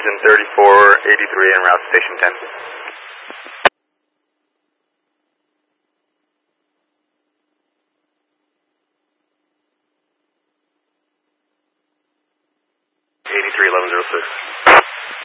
engine 3483 en route station 10. '83 1106.